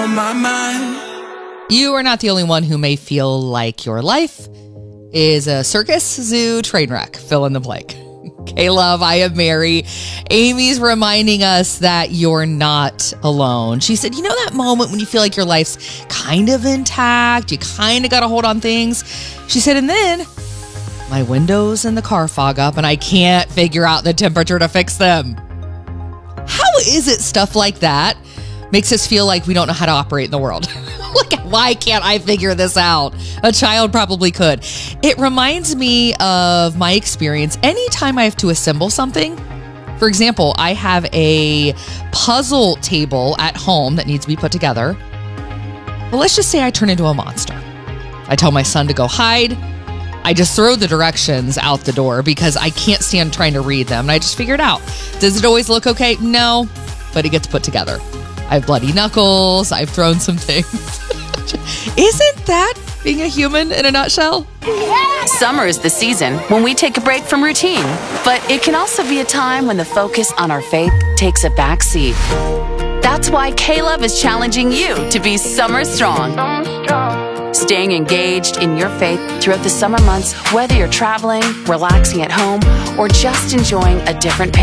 on my mind. You are not the only one who may feel like your life is a circus, zoo, train wreck. Fill in the blank. Hey, love, I am Mary. Amy's reminding us that you're not alone. She said, you know that moment when you feel like your life's kind of intact, you kind of got to hold on things? She said, and then my windows in the car fog up and I can't figure out the temperature to fix them. How is it stuff like that makes us feel like we don't know how to operate in the world? Like, why can't I figure this out? A child probably could. It reminds me of my experience anytime I have to assemble something. For example, I have a puzzle table at home that needs to be put together. Well, let's just say I turn into a monster. I tell my son to go hide. I just throw the directions out the door because I can't stand trying to read them. And I just figure it out. Does it always look okay? No, but it gets put together. I have bloody knuckles. I've thrown some things. Isn't that being a human in a nutshell? Summer is the season when we take a break from routine, but it can also be a time when the focus on our faith takes a back seat. That's why K-Love is challenging you to be summer strong. Staying engaged in your faith throughout the summer months, whether you're traveling, relaxing at home, or just enjoying a different